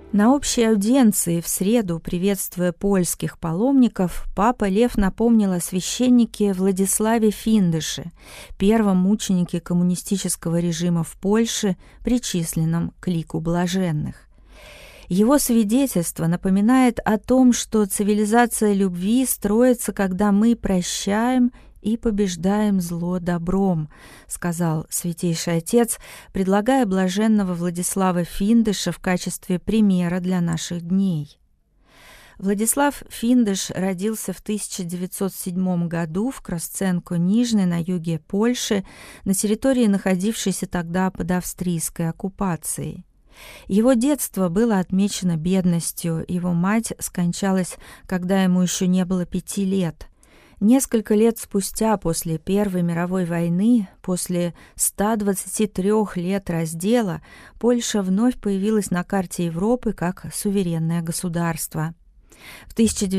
На общей аудиенции в среду, приветствуя польских паломников, папа Лев напомнил о священнике Владиславе Финдыше, первом мученике коммунистического режима в Польше, причисленном к лику блаженных. Его свидетельство напоминает о том, что цивилизация любви строится, когда мы прощаем и побеждаем зло добром, сказал Святейший Отец, предлагая блаженного Владислава Финдыша в качестве примера для наших дней. Владислав Финдыш родился в 1907 году в Кросценко-Нижней на юге Польши, на территории, находившейся тогда под австрийской оккупацией. Его детство было отмечено бедностью, его мать скончалась, когда ему еще не было 5 лет. Несколько лет спустя, после Первой мировой войны, после 123 лет раздела, Польша вновь появилась на карте Европы как суверенное государство. В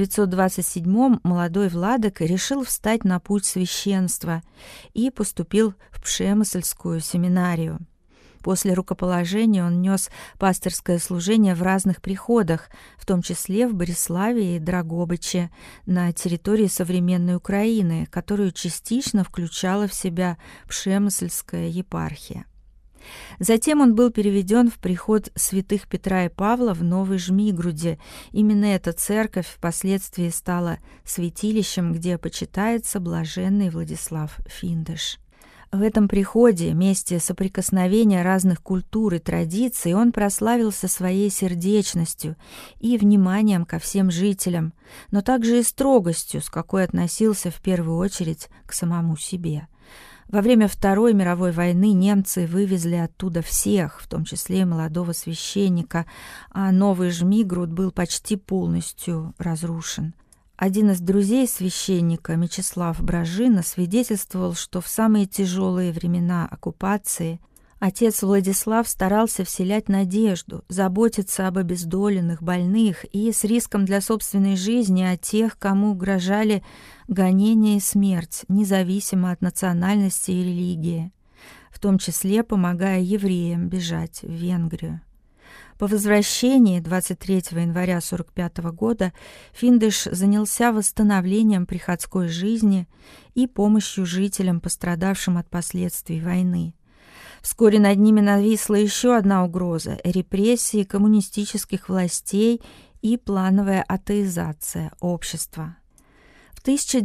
1927 молодой Владыка решил встать на путь священства и поступил в Пшемысльскую семинарию. После рукоположения он нес пасторское служение в разных приходах, в том числе в Бориславе и Драгобыче, на территории современной Украины, которую частично включала в себя Пшемысльская епархия. Затем он был переведен в приход святых Петра и Павла в Новой Жмигруде. Именно эта церковь впоследствии стала святилищем, где почитается блаженный Владислав Финдыш. В этом приходе, месте соприкосновения разных культур и традиций, он прославился своей сердечностью и вниманием ко всем жителям, но также и строгостью, с какой относился в первую очередь к самому себе. Во время Второй мировой войны немцы вывезли оттуда всех, в том числе и молодого священника, а Новый Жмигруд был почти полностью разрушен. Один из друзей священника, Мечислав Бражина, свидетельствовал, что в самые тяжелые времена оккупации отец Владислав старался вселять надежду, заботиться об обездоленных, больных и с риском для собственной жизни о тех, кому угрожали гонения и смерть, независимо от национальности и религии, в том числе помогая евреям бежать в Венгрию. По возвращении 23 января 1945 года Финдыш занялся восстановлением приходской жизни и помощью жителям, пострадавшим от последствий войны. Вскоре над ними нависла еще одна угроза – репрессии коммунистических властей и плановая атеизация общества. В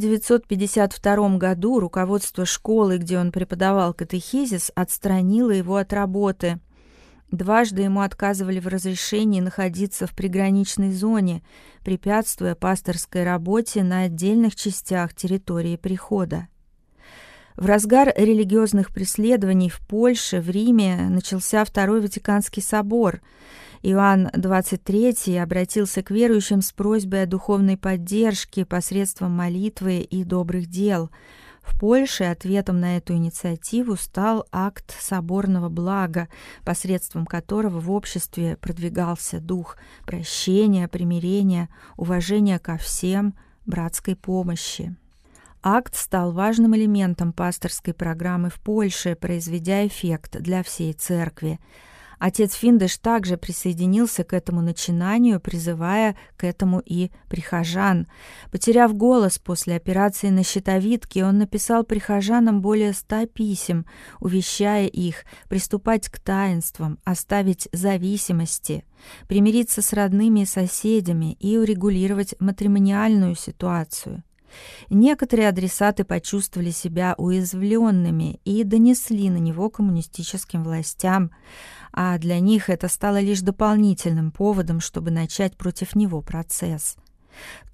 1952 году руководство школы, где он преподавал катехизис, отстранило его от работы. Дважды ему отказывали в разрешении находиться в приграничной зоне, препятствуя пасторской работе на отдельных частях территории прихода. В разгар религиозных преследований в Польше, в Риме, начался Второй Ватиканский собор. Иоанн XXIII обратился к верующим с просьбой о духовной поддержке посредством молитвы и добрых дел. В Польше ответом на эту инициативу стал акт соборного блага, посредством которого в обществе продвигался дух прощения, примирения, уважения ко всем, братской помощи. Акт стал важным элементом пасторской программы в Польше, произведя эффект для всей церкви. Отец Финдыш также присоединился к этому начинанию, призывая к этому и прихожан. Потеряв голос после операции на щитовидке, он написал прихожанам более 100 писем, увещая их приступать к таинствам, оставить зависимости, примириться с родными и соседями и урегулировать матримониальную ситуацию. Некоторые адресаты почувствовали себя уязвленными и донесли на него коммунистическим властям, а для них это стало лишь дополнительным поводом, чтобы начать против него процесс. В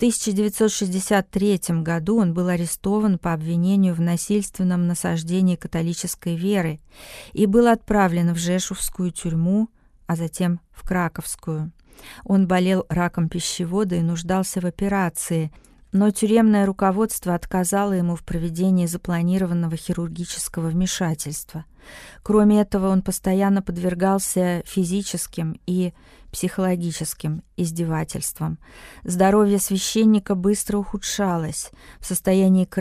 1963 году он был арестован по обвинению в насильственном насаждении католической веры и был отправлен в Жешувскую тюрьму, а затем в Краковскую. Он болел раком пищевода и нуждался в операции, но тюремное руководство отказало ему в проведении запланированного хирургического вмешательства. Кроме этого, он постоянно подвергался физическим и психологическим издевательствам. Здоровье священника быстро ухудшалось. В состоянии